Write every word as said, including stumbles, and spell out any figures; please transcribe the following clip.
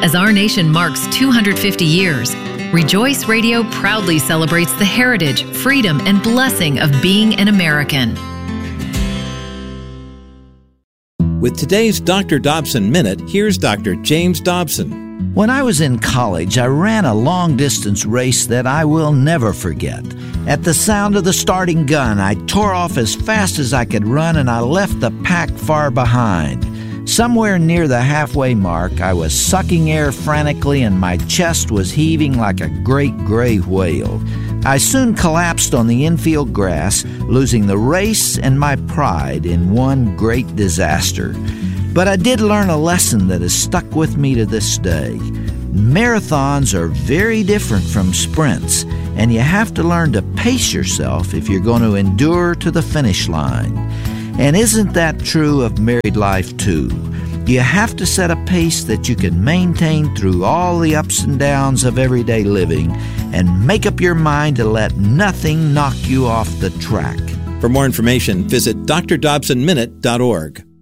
As our nation marks two hundred fifty years, Rejoice Radio proudly celebrates the heritage, freedom, and blessing of being an American. With today's Doctor Dobson Minute, here's Doctor James Dobson. When I was in college, I ran a long-distance race that I will never forget. At the sound of the starting gun, I tore off as fast as I could run, and I left the pack far behind. Somewhere near the halfway mark, I was sucking air frantically, and my chest was heaving like a great gray whale. I soon collapsed on the infield grass, losing the race and my pride in one great disaster. But I did learn a lesson that has stuck with me to this day. Marathons are very different from sprints, and you have to learn to pace yourself if you're going to endure to the finish line. And isn't that true of married life too? You have to set a pace that you can maintain through all the ups and downs of everyday living, and make up your mind to let nothing knock you off the track. For more information, visit d r dobson minute dot org.